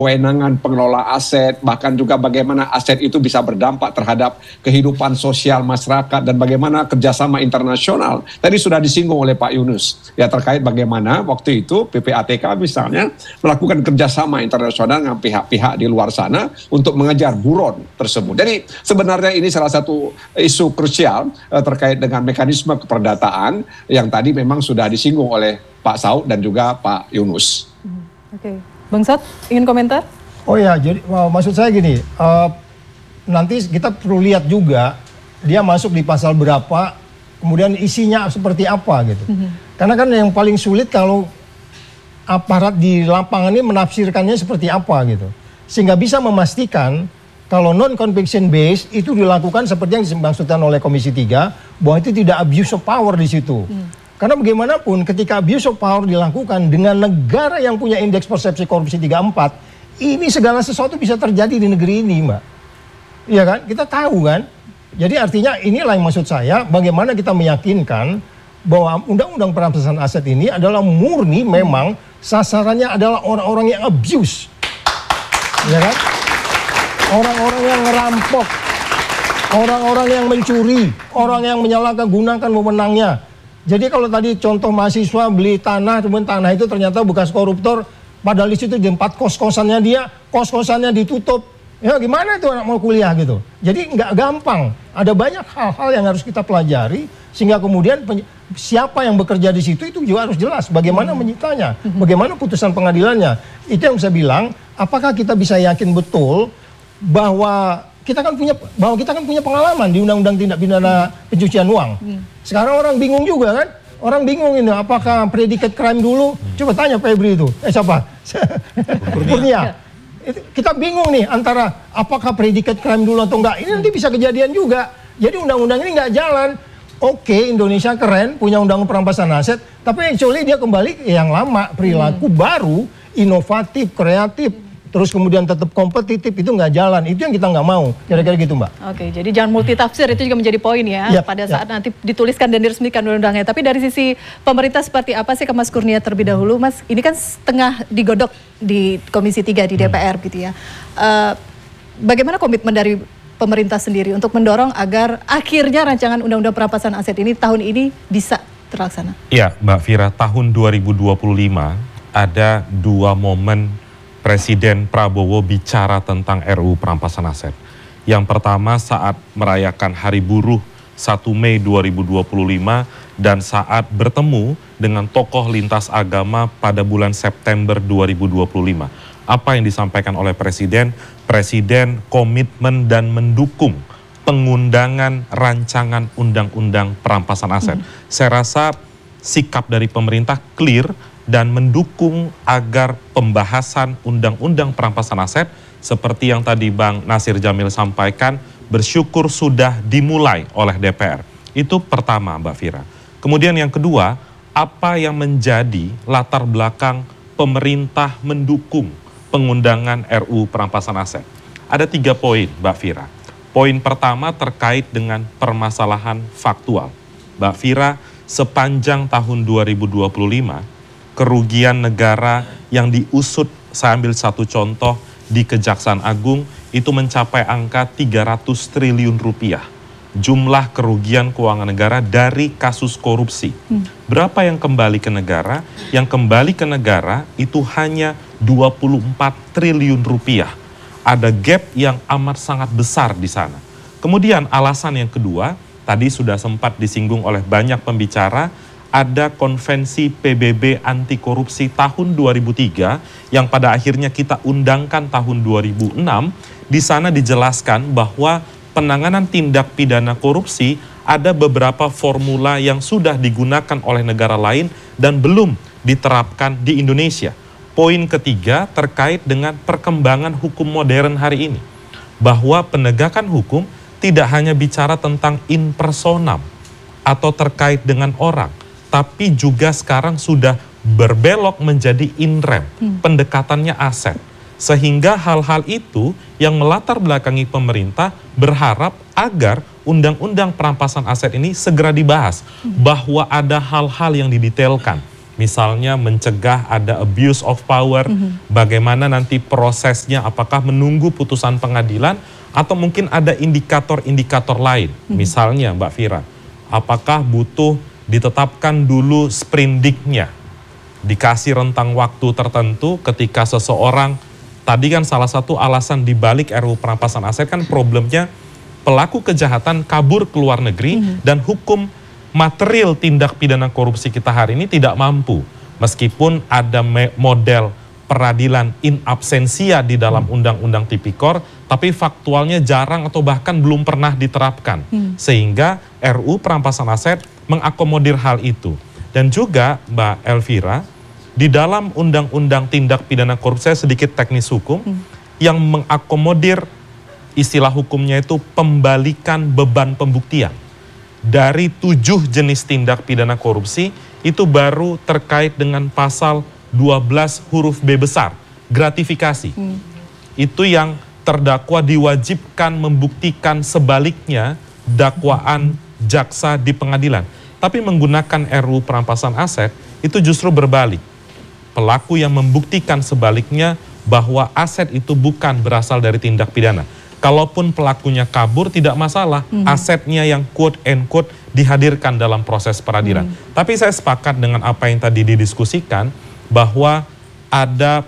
kewenangan pengelola aset, bahkan juga bagaimana aset itu bisa berdampak terhadap kehidupan sosial masyarakat dan bagaimana kerjasama internasional. Tadi sudah disinggung oleh Pak Yunus, ya terkait bagaimana waktu itu PPATK misalnya melakukan kerjasama internasional dengan pihak-pihak di luar sana untuk mengejar buron tersebut. Jadi sebenarnya ini salah satu isu krusial terkait dengan mekanisme keperdataan yang tadi memang sudah disinggung oleh Pak Saud dan juga Pak Yunus. Oke. Bang Saud, ingin komentar? Oh ya, jadi maksud saya gini, nanti kita perlu lihat juga dia masuk di pasal berapa, kemudian isinya seperti apa gitu. Karena kan yang paling sulit kalau aparat di lapangan ini menafsirkannya seperti apa gitu. Sehingga bisa memastikan kalau non-conviction based itu dilakukan seperti yang dimaksudkan oleh Komisi 3, bahwa itu tidak abuse of power di situ. Karena bagaimanapun ketika abuse of power dilakukan dengan negara yang punya indeks persepsi korupsi 34, ini segala sesuatu bisa terjadi di negeri ini, Mbak. Iya kan? Kita tahu kan? Jadi artinya inilah yang maksud saya, bagaimana kita meyakinkan bahwa undang-undang perampasan aset ini adalah murni memang sasarannya adalah orang-orang yang abuse. Ya kan? Orang-orang yang ngerampok, orang-orang yang mencuri, orang yang menyalahgunakan wewenangnya. Jadi kalau tadi contoh mahasiswa beli tanah, kemudian tanah itu ternyata bekas koruptor, padahal di situ di tempat kos-kosannya dia, kos-kosannya ditutup. Ya gimana itu anak mau kuliah gitu. Jadi nggak gampang. Ada banyak hal-hal yang harus kita pelajari sehingga kemudian siapa yang bekerja di situ itu juga harus jelas bagaimana menyitanya, bagaimana putusan pengadilannya. Itu yang saya bilang, apakah kita bisa yakin betul bahwa kita kan punya pengalaman di Undang-Undang Tindak Pidana Pencucian Uang. Sekarang orang bingung juga kan? Orang bingung ini apakah predicate crime dulu? Coba tanya Febri itu. Siapa? Kurnia. Kita bingung nih antara apakah predicate crime dulu atau enggak. Ini nanti bisa kejadian juga. Jadi undang-undang ini nggak jalan. Oke, Indonesia keren punya undang perampasan aset, tapi actually dia kembali ke yang lama, perilaku baru, inovatif, kreatif. Terus kemudian tetap kompetitif, itu nggak jalan. Itu yang kita nggak mau, kira-kira gitu Mbak. Oke, jadi jangan multitafsir, itu juga menjadi poin ya, pada saat nanti dituliskan dan diresmikan undang-undangnya. Tapi dari sisi pemerintah seperti apa sih ke Mas Kurnia terlebih dahulu? Mas, ini kan setengah digodok di Komisi 3 di DPR gitu ya. Bagaimana komitmen dari pemerintah sendiri untuk mendorong agar akhirnya rancangan undang-undang perampasan aset ini tahun ini bisa terlaksana? Iya Mbak Fira, tahun 2025 ada dua momen Presiden Prabowo bicara tentang RUU perampasan aset. Yang pertama saat merayakan Hari Buruh 1 Mei 2025 dan saat bertemu dengan tokoh lintas agama pada bulan September 2025. Apa yang disampaikan oleh Presiden? Presiden komitmen dan mendukung pengundangan rancangan undang-undang perampasan aset. Saya rasa sikap dari pemerintah clear dan mendukung agar pembahasan undang-undang perampasan aset seperti yang tadi Bang Nasir Jamil sampaikan, bersyukur sudah dimulai oleh DPR. Itu pertama Mbak Fira. Kemudian yang kedua, apa yang menjadi latar belakang pemerintah mendukung pengundangan RUU perampasan aset? Ada 3 poin Mbak Fira. Poin pertama terkait dengan permasalahan faktual. Mbak Fira, sepanjang tahun 2025, kerugian negara yang diusut, saya ambil satu contoh, di Kejaksaan Agung itu mencapai angka 300 triliun rupiah. Jumlah kerugian keuangan negara dari kasus korupsi. Berapa yang kembali ke negara? Yang kembali ke negara itu hanya 24 triliun rupiah. Ada gap yang amat sangat besar di sana. Kemudian alasan yang kedua, tadi sudah sempat disinggung oleh banyak pembicara, ada konvensi PBB anti korupsi tahun 2003 yang pada akhirnya kita undangkan tahun 2006. Di sana dijelaskan bahwa penanganan tindak pidana korupsi ada beberapa formula yang sudah digunakan oleh negara lain dan belum diterapkan di Indonesia. Poin ketiga terkait dengan perkembangan hukum modern hari ini. Bahwa penegakan hukum tidak hanya bicara tentang in personam atau terkait dengan orang, tapi juga sekarang sudah berbelok menjadi in rem, pendekatannya aset. Sehingga hal-hal itu yang melatar belakangi pemerintah berharap agar undang-undang perampasan aset ini segera dibahas. Bahwa ada hal-hal yang didetailkan. misalnya mencegah ada abuse of power, bagaimana nanti prosesnya, apakah menunggu putusan pengadilan atau mungkin ada indikator-indikator lain, misalnya Mbak Fira, apakah butuh ditetapkan dulu sprindiknya, dikasih rentang waktu tertentu ketika seseorang, tadi kan salah satu alasan dibalik RUU perampasan aset kan problemnya pelaku kejahatan kabur ke luar negeri dan hukum material tindak pidana korupsi kita hari ini tidak mampu. Meskipun ada model peradilan in absentia di dalam Undang-Undang Tipikor, tapi faktualnya jarang atau bahkan belum pernah diterapkan. Sehingga RUU perampasan aset mengakomodir hal itu. Dan juga Mbak Elvira, di dalam Undang-Undang Tindak Pidana Korupsi, saya sedikit teknis hukum, yang mengakomodir istilah hukumnya itu pembalikan beban pembuktian. Dari 7 jenis tindak pidana korupsi, itu baru terkait dengan pasal 12 huruf B besar, gratifikasi. Itu yang terdakwa diwajibkan membuktikan sebaliknya dakwaan jaksa di pengadilan. Tapi menggunakan RUU perampasan aset, itu justru berbalik. Pelaku yang membuktikan sebaliknya bahwa aset itu bukan berasal dari tindak pidana. Kalaupun pelakunya kabur tidak masalah, asetnya yang quote and quote dihadirkan dalam proses peradilan. Tapi saya sepakat dengan apa yang tadi didiskusikan, bahwa ada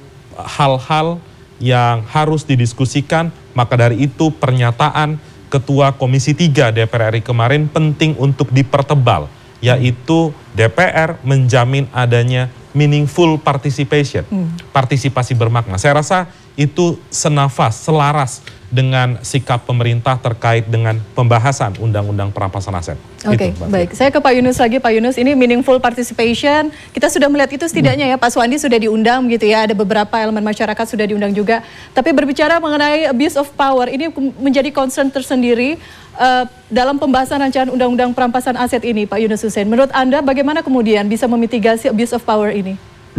hal-hal yang harus didiskusikan, maka dari itu pernyataan Ketua Komisi 3 DPR RI kemarin penting untuk dipertebal, yaitu DPR menjamin adanya meaningful participation, partisipasi bermakna. Saya rasa itu senafas, selaras dengan sikap pemerintah terkait dengan pembahasan Undang-Undang Perampasan Aset. Oke, baik. Saya ke Pak Yunus lagi. Pak Yunus, ini meaningful participation, kita sudah melihat itu setidaknya ya, Pak Suwandi sudah diundang gitu ya, ada beberapa elemen masyarakat sudah diundang juga. Tapi berbicara mengenai abuse of power, ini menjadi concern tersendiri dalam pembahasan rancangan Undang-Undang Perampasan Aset ini, Pak Yunus Hussein. Menurut Anda bagaimana kemudian bisa memitigasi abuse of power ini?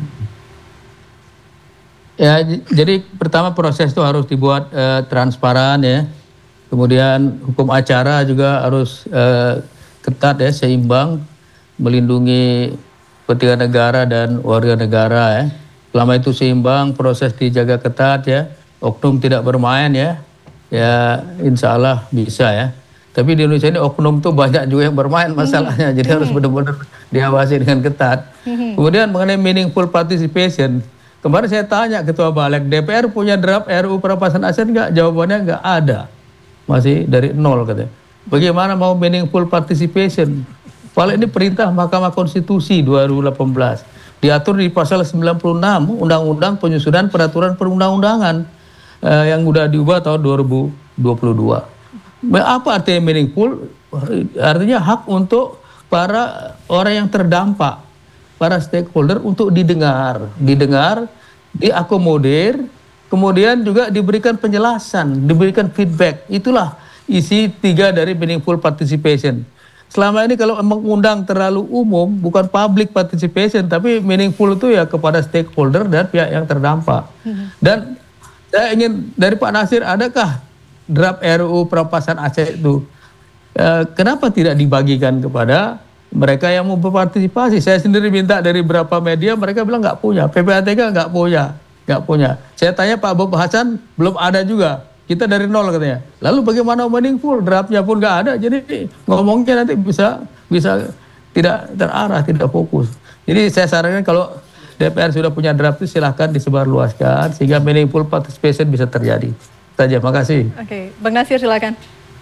Ya, jadi pertama proses itu harus dibuat transparan ya. Kemudian hukum acara juga harus ketat ya, seimbang, melindungi kepentingan negara dan warga negara ya. Selama itu seimbang, proses dijaga ketat ya. Oknum tidak bermain ya. Ya, insya Allah bisa ya. Tapi di Indonesia ini oknum tuh banyak juga yang bermain masalahnya. Jadi harus benar-benar diawasi dengan ketat. Kemudian mengenai meaningful participation, kemarin saya tanya Ketua Balik, DPR punya draft RUU perampasan aset nggak? Jawabannya nggak ada. Masih dari nol katanya. Bagaimana mau meaningful participation? Kalau ini perintah Mahkamah Konstitusi 2018. Diatur di pasal 96 Undang-Undang Penyusunan Peraturan Perundang-undangan yang udah diubah tahun 2022. Apa artinya meaningful? Artinya hak untuk para orang yang terdampak, para stakeholder untuk didengar, diakomodir, kemudian juga diberikan penjelasan, diberikan feedback. Itulah isi 3 dari meaningful participation. Selama ini kalau mengundang terlalu umum, bukan public participation, tapi meaningful itu ya kepada stakeholder dan pihak yang terdampak. Dan saya ingin dari Pak Nasir, adakah draft RUU perampasan aset itu? Kenapa tidak dibagikan kepada mereka yang mau berpartisipasi? Saya sendiri minta dari beberapa media, mereka bilang nggak punya. PPATK nggak punya. Saya tanya Pak Bob Hasan, belum ada juga. Kita dari nol katanya. Lalu bagaimana meaningful? Draftnya pun nggak ada. Jadi ngomongnya nanti bisa tidak terarah, tidak fokus. Jadi saya sarankan kalau DPR sudah punya draft itu silahkan disebarluaskan sehingga meaningful participation bisa terjadi. Saja, makasih. Oke, Bang Nasir silakan.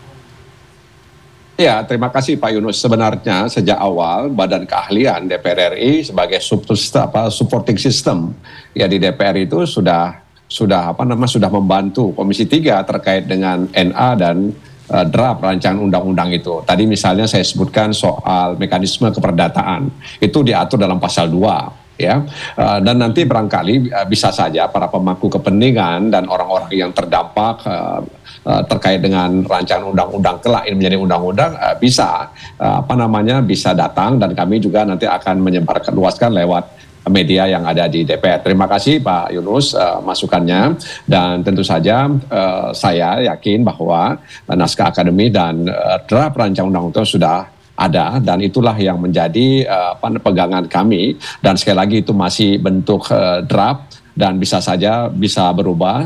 Ya, terima kasih Pak Yunus. Sebenarnya sejak awal Badan Keahlian DPR RI sebagai supporting system ya di DPR itu sudah membantu Komisi 3 terkait dengan NA dan draft rancangan undang-undang itu. Tadi misalnya saya sebutkan soal mekanisme keperdataan. Itu diatur dalam pasal 2 ya. Dan nanti barangkali bisa saja para pemangku kepentingan dan orang-orang yang terdampak terkait dengan rancangan undang-undang kelak ini menjadi undang-undang bisa bisa datang, dan kami juga nanti akan menyebarkan luaskan lewat media yang ada di DPR. Terima kasih Pak Yunus masukannya, dan tentu saja saya yakin bahwa naskah akademik dan draft rancangan undang-undang sudah ada, dan itulah yang menjadi pegangan kami, dan sekali lagi itu masih bentuk draft dan bisa saja bisa berubah.